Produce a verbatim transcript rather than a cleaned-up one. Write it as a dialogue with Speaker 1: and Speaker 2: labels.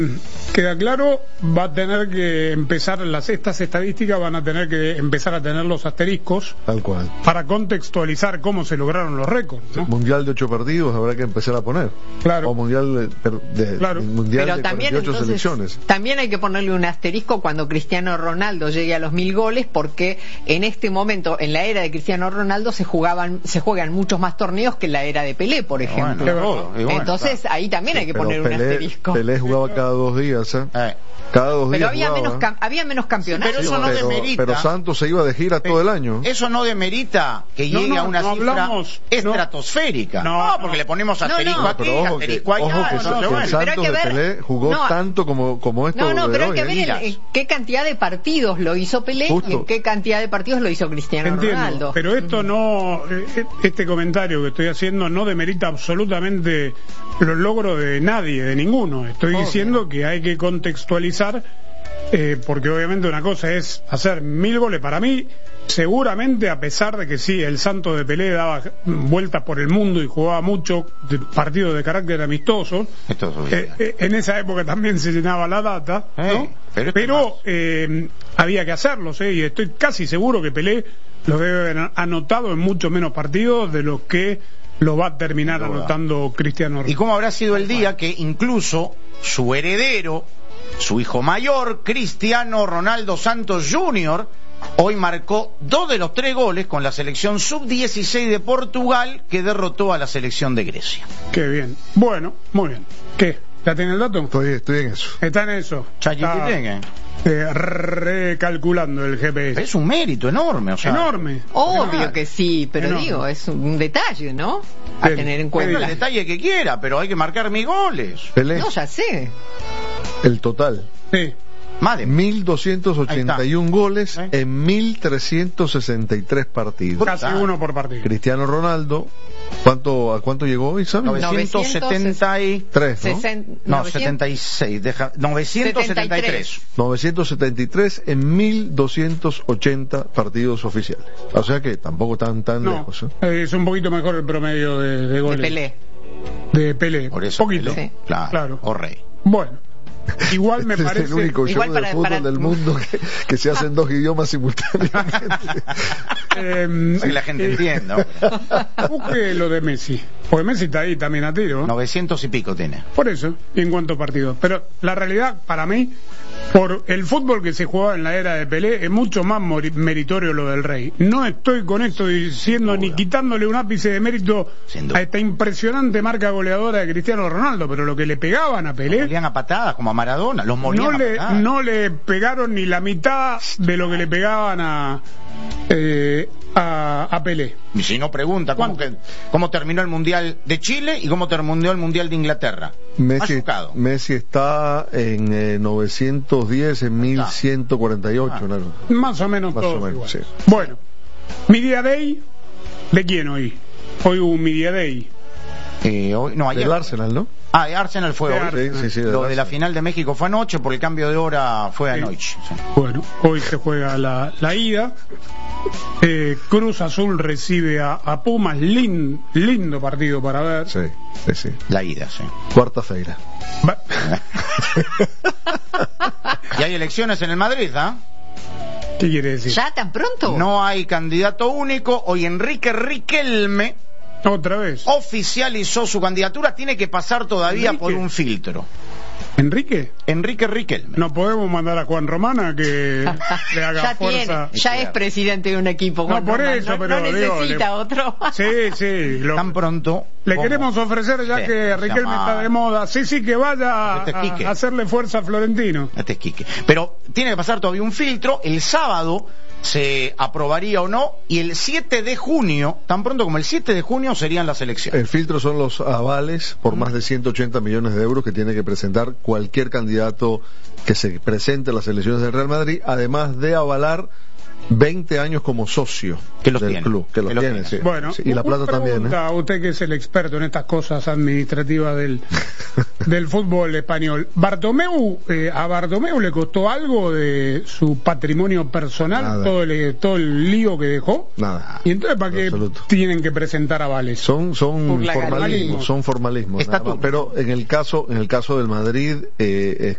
Speaker 1: Queda claro, va a tener que empezar, las estas estadísticas van a tener que empezar a tener los asteriscos,
Speaker 2: tal cual,
Speaker 1: para contextualizar cómo se lograron los récords, ¿no?
Speaker 2: Mundial de ocho partidos habrá que empezar a poner,
Speaker 1: claro,
Speaker 2: o mundial de, de,
Speaker 1: claro.
Speaker 2: mundial
Speaker 3: Pero
Speaker 2: de
Speaker 3: también,
Speaker 2: cuarenta y ocho
Speaker 3: entonces,
Speaker 2: selecciones.
Speaker 3: También hay que ponerle un asterisco cuando Cristiano Ronaldo llegue a los mil goles, porque en este momento, en la era de Cristiano Ronaldo, se jugaban, se juegan muchos más torneos que en la era de Pelé, por ejemplo.
Speaker 1: Bueno,
Speaker 3: bueno, entonces claro, ahí también hay que
Speaker 2: pero
Speaker 3: poner
Speaker 2: Pelé,
Speaker 3: un asterisco.
Speaker 2: Pelé jugaba cada dos días, ¿eh? Eh. Cada dos
Speaker 3: pero
Speaker 2: días
Speaker 3: había
Speaker 2: jugaba.
Speaker 3: menos, había menos campeonatos.
Speaker 4: Sí, pero eso no
Speaker 2: pero,
Speaker 4: demerita.
Speaker 2: pero Santos se iba de gira todo el año.
Speaker 4: Eso no demerita que
Speaker 1: no,
Speaker 4: llegue
Speaker 1: no,
Speaker 4: a una
Speaker 1: no
Speaker 4: cifra
Speaker 1: hablamos,
Speaker 4: estratosférica.
Speaker 1: No,
Speaker 4: No,
Speaker 1: no,
Speaker 4: porque le ponemos asterisco
Speaker 3: no, no,
Speaker 4: aquí,
Speaker 2: pero ojo
Speaker 4: asterisco
Speaker 2: que,
Speaker 4: allá.
Speaker 2: ojo que,
Speaker 4: No,
Speaker 2: que
Speaker 4: no,
Speaker 2: el
Speaker 4: bueno.
Speaker 2: Santos
Speaker 3: Pero hay que
Speaker 2: de
Speaker 3: ver,
Speaker 2: Pelé jugó
Speaker 3: no,
Speaker 2: tanto como, como esto.
Speaker 3: No, no,
Speaker 2: de
Speaker 3: pero hay
Speaker 2: hoy,
Speaker 3: que
Speaker 2: ¿eh?
Speaker 3: ver en, en qué cantidad de partidos lo hizo Pelé
Speaker 2: Justo.
Speaker 3: y en qué cantidad de partidos lo hizo Cristiano
Speaker 1: Entiendo,
Speaker 3: Ronaldo.
Speaker 1: pero esto no, este comentario que estoy haciendo no demerita absolutamente los logros de nadie, de ninguno. Estoy
Speaker 3: Obvio.
Speaker 1: diciendo que hay que contextualizar, eh, porque obviamente una cosa es hacer mil goles. Para mí, seguramente, a pesar de que sí, el Santos de Pelé daba vueltas por el mundo y jugaba mucho de partidos de carácter amistoso,
Speaker 4: Esto es
Speaker 1: eh, eh, en esa época también se llenaba la data, ¿no?
Speaker 4: Eh, pero
Speaker 1: pero eh, había que hacerlos, ¿eh? Y estoy casi seguro que Pelé los debe haber anotado en mucho menos partidos de los que lo va a terminar anotando Cristiano Ronaldo.
Speaker 4: ¿Y cómo habrá sido el día que incluso su heredero, su hijo mayor, Cristiano Ronaldo Santos junior, hoy marcó dos de los tres goles con la selección sub dieciséis de Portugal, que derrotó a la selección de Grecia?
Speaker 1: Qué bien. Bueno, muy bien. ¿Qué? ¿Ya tiene el dato?
Speaker 2: Estoy, estoy en eso.
Speaker 1: Está en eso. Está, eh, recalculando el G P S.
Speaker 4: Es un mérito enorme, o sea,
Speaker 1: enorme.
Speaker 3: Obvio
Speaker 1: enorme.
Speaker 3: que sí, pero
Speaker 1: Enorme.
Speaker 3: digo, es un detalle, ¿no? A
Speaker 1: Bien.
Speaker 3: tener en
Speaker 4: Bueno,
Speaker 3: cuenta.
Speaker 4: el detalle que quiera, pero hay que marcar mis goles.
Speaker 2: Pelé,
Speaker 3: No, ya sé.
Speaker 2: el total,
Speaker 1: Sí.
Speaker 4: Más de
Speaker 2: mil doscientos ochenta y uno goles
Speaker 4: ¿Eh?
Speaker 2: en mil trescientos sesenta y tres partidos.
Speaker 1: Casi uno por partido.
Speaker 2: Cristiano Ronaldo, ¿cuánto, ¿a cuánto llegó hoy, sabes?
Speaker 4: novecientos setenta y
Speaker 2: tres, ¿no?
Speaker 3: Sesen-
Speaker 4: No,
Speaker 3: novecientos
Speaker 4: setenta y seis, deja, novecientos setenta y tres.
Speaker 2: novecientos setenta y tres en mil doscientos ochenta partidos oficiales. O sea que tampoco tan tan
Speaker 1: No,
Speaker 2: lejos, ¿eh?
Speaker 1: eh, es un poquito mejor el promedio de, de
Speaker 3: de
Speaker 1: goles.
Speaker 3: Pelé.
Speaker 1: De Pelé.
Speaker 4: Por eso,
Speaker 1: Poquito.
Speaker 4: Pelé,
Speaker 3: Sí.
Speaker 4: claro,
Speaker 1: Claro.
Speaker 4: o rey.
Speaker 1: Bueno, igual me
Speaker 2: Este
Speaker 1: parece...
Speaker 2: es el único show
Speaker 3: igual
Speaker 2: de
Speaker 3: para-
Speaker 2: fútbol
Speaker 3: para-
Speaker 2: del mundo que, que se hace en dos idiomas simultáneamente.
Speaker 1: eh,
Speaker 4: Para que la gente
Speaker 1: eh,
Speaker 4: entienda.
Speaker 1: Busque lo de Messi, porque Messi está ahí también a tiro, ¿no?
Speaker 4: novecientos y pico tiene.
Speaker 1: Por eso, y en cuanto a partidos. Pero la realidad, para mí, por el fútbol que se jugaba en la era de Pelé, es mucho más mori- meritorio lo del Rey. No estoy con esto diciendo ni quitándole un ápice de mérito
Speaker 4: Sin duda.
Speaker 1: a esta impresionante marca goleadora de Cristiano Ronaldo, pero lo que le pegaban a
Speaker 4: Los
Speaker 1: Pelé,
Speaker 4: molían a patadas, como a Maradona, los molían
Speaker 1: no
Speaker 4: a
Speaker 1: le,
Speaker 4: patadas.
Speaker 1: no le pegaron ni la mitad de lo que le pegaban a, eh, a, a Pelé.
Speaker 4: Y si no pregunta, ¿cómo, que, ¿cómo terminó el Mundial de Chile y cómo terminó el Mundial de Inglaterra?
Speaker 2: Messi,
Speaker 4: Machucado.
Speaker 2: Messi está en eh, novecientos diez en mil ciento cuarenta y ocho,
Speaker 4: Ah.
Speaker 2: ¿no?
Speaker 1: Más o menos
Speaker 2: Más o
Speaker 1: todos
Speaker 2: menos,
Speaker 1: igual.
Speaker 2: sí.
Speaker 1: Bueno, Media Day, ¿de quién hoy? Hoy hubo un Media Day.
Speaker 4: Eh, hoy, no, ayer.
Speaker 2: Del Arsenal, ¿no?
Speaker 4: Ah, de Arsenal fue
Speaker 1: De
Speaker 4: hoy.
Speaker 1: Arsenal.
Speaker 2: Sí, sí, sí, del
Speaker 4: Lo de la
Speaker 2: Arsenal.
Speaker 4: final de México fue anoche, por el cambio de hora fue
Speaker 1: Sí.
Speaker 4: anoche. Sí.
Speaker 1: Bueno, hoy se juega la, la ida. Eh, Cruz Azul recibe a, a Pumas. Lin- lindo partido para ver.
Speaker 2: Sí, sí, sí.
Speaker 4: La ida, sí.
Speaker 2: Cuarta-feira.
Speaker 1: Va-
Speaker 4: Y hay elecciones en el Madrid, ¿ah?
Speaker 1: ¿Qué quiere decir?
Speaker 3: ¿Ya tan pronto?
Speaker 4: No hay candidato único. Hoy Enrique Riquelme
Speaker 1: Otra vez.
Speaker 4: oficializó su candidatura. Tiene que pasar todavía
Speaker 1: ¿Enrique?
Speaker 4: por un filtro.
Speaker 1: ¿Enrique?
Speaker 4: Enrique Riquelme.
Speaker 1: No podemos mandar a Juan Romana que le haga
Speaker 3: ya
Speaker 1: fuerza.
Speaker 3: tiene, ya es presidente de un equipo.
Speaker 1: No,
Speaker 3: Juan
Speaker 1: por
Speaker 3: Román,
Speaker 1: eso,
Speaker 3: no,
Speaker 1: pero
Speaker 3: no
Speaker 1: digo,
Speaker 3: necesita
Speaker 1: le-
Speaker 3: otro.
Speaker 1: Sí, sí. lo-
Speaker 4: Tan pronto.
Speaker 1: Le
Speaker 4: como-
Speaker 1: queremos ofrecer, ya
Speaker 4: Sí,
Speaker 1: que Riquelme
Speaker 4: llama-
Speaker 1: está de moda, sí, sí, que vaya
Speaker 4: Este es Quique.
Speaker 1: a, a hacerle fuerza a Florentino.
Speaker 4: Este es Quique. Pero tiene que pasar todavía un filtro. El sábado se aprobaría o no. Y el siete de junio, tan pronto como el siete de junio, serían las elecciones.
Speaker 2: El filtro son los avales por más de ciento ochenta millones de euros que tiene que presentar cualquier candidato que se presente a las elecciones del Real Madrid, además de avalar veinte años como socio
Speaker 4: Que los
Speaker 2: del
Speaker 4: tiene.
Speaker 2: club, que los
Speaker 4: Que los
Speaker 2: tiene,
Speaker 4: tiene.
Speaker 2: sí.
Speaker 1: Bueno,
Speaker 2: Sí, y la
Speaker 1: una
Speaker 2: plata también,
Speaker 1: pregunta,
Speaker 2: ¿eh?
Speaker 1: usted que es el experto en estas cosas administrativas del, del fútbol español. Bartomeu, eh, ¿a Bartomeu le costó algo de su patrimonio personal,
Speaker 2: Nada.
Speaker 1: todo el, todo el lío que dejó?
Speaker 2: Nada.
Speaker 1: ¿Y entonces para qué
Speaker 2: Absoluto.
Speaker 1: tienen que presentar avales?
Speaker 2: Son son
Speaker 3: Por la
Speaker 2: formalismos,
Speaker 1: galería.
Speaker 2: son formalismos. nada más.
Speaker 4: Estatuto.
Speaker 2: Pero en el caso en el caso del Madrid eh, es